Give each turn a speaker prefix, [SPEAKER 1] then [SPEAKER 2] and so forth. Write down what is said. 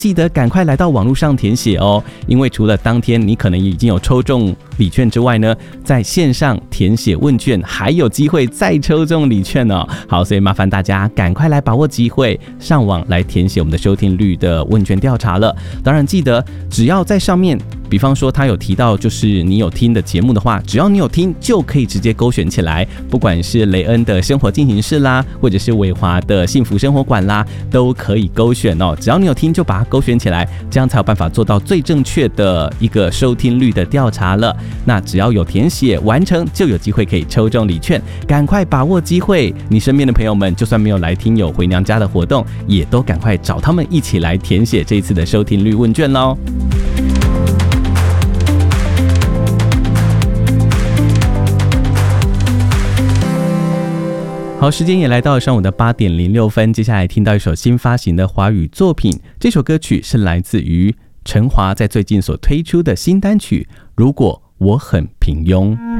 [SPEAKER 1] 记得赶快来到网络上填写哦，因为除了当天你可能已经有抽中礼券之外呢，在线上填写问卷还有机会再抽中礼券哦。好，所以麻烦大家赶快来把握机会，上网来填写我们的收听率的问卷调查了。当然记得只要在上面，比方说他有提到就是你有听的节目的话，只要你有听就可以直接勾选起来，不管是雷恩的生活进行式啦，或者是伟华的幸福生活馆啦，都可以勾选哦。只要你有听就把它勾选起来，这样才有办法做到最正确的一个收听率的调查了。那只要有填写完成，就有机会可以抽中礼券，赶快把握机会。你身边的朋友们就算没有来听友回娘家的活动，也都赶快找他们一起来填写这一次的收听率问卷咯。好，时间也来到上午的8点06分，接下来听到一首新发行的华语作品，这首歌曲是来自于陈华在最近所推出的新单曲《如果我很平庸》。